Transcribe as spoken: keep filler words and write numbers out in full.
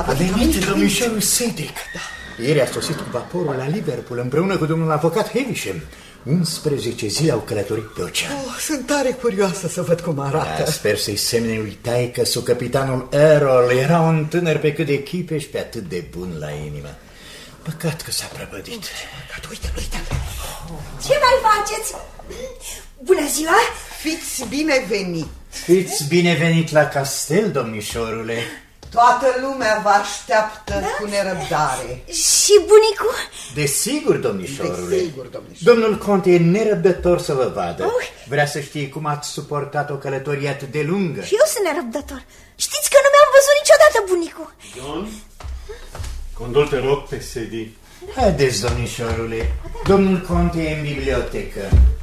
A venit domnișorul Sedic. Ieri a sosit cu vaporul la Liverpool împreună cu domnul avocat Havisham. unsprezece zile au călătorit pe ocean. Oh, sunt tare curioasă să văd cum arată. Da, sper să-i semne uitai că su capitanul Errol era un tânăr pe cât de chipe și pe atât de bun la inimă. Păcat că s-a prăpădit. Păcat, uite, uite. Ce mai faceți? Bună ziua! Fiți binevenit. Fiți binevenit la castel, domnișorule. Toată lumea vă așteaptă da? cu nerăbdare. Și bunicul? Desigur, domnișorule. Desigur, domnișorule. Domnul conte e nerăbdător să vă vadă. Oh. Vrea să știe cum ați suportat o călătorie atât de lungă. Și eu sunt nerăbdător. Știți că nu mi-am văzut niciodată bunicul. John, condol te rog pe sedii. Haideți, domnișorule. Domnul conte e în bibliotecă.